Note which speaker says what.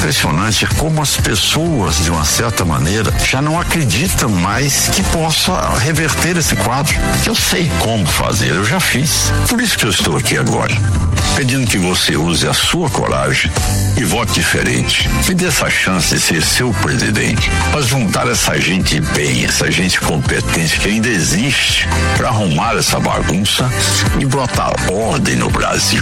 Speaker 1: impressionante como as pessoas, de uma certa maneira, já não acreditam mais que possa reverter esse quadro. Eu sei como fazer, eu já fiz. Por isso que eu estou aqui agora, pedindo que você use a sua coragem e vote diferente. Me dê essa chance de ser seu presidente, para juntar essa gente bem, essa gente competente que ainda existe, para arrumar essa bagunça e botar ordem no Brasil.